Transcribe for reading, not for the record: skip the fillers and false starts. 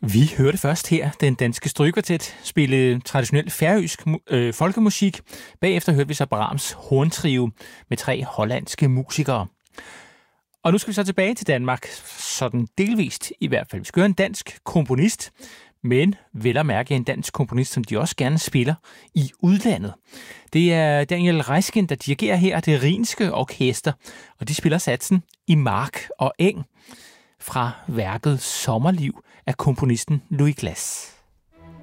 Vi hørte først her den danske strygekvartet spille traditionel færøsk folkemusik. Bagefter hørte vi så Brahms horntrio med 3 hollandske musikere. Og nu skal vi så tilbage til Danmark, sådan delvist i hvert fald. Vi skal høre en dansk komponist, men vel at mærke en dansk komponist, som de også gerne spiller i udlandet. Det er Daniel Reiskin, der dirigerer her det Rhinske Orkester, og de spiller satsen i mark og eng fra værket Sommerliv af komponisten Louis Glass.